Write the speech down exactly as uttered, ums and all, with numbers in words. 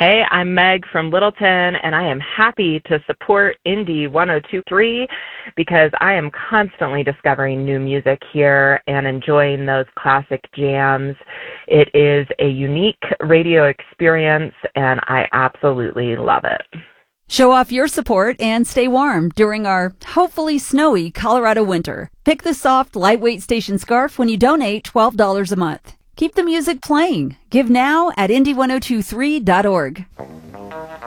Hey, I'm Meg from Littleton, and I am happy to support Indie one oh two point three because I am constantly discovering new music here and enjoying those classic jams. It is a unique radio experience, and I absolutely love it. Show off your support and stay warm during our hopefully snowy Colorado winter. Pick the soft, lightweight station scarf when you donate twelve dollars a month. Keep the music playing. Give now at indie one oh two three dot org.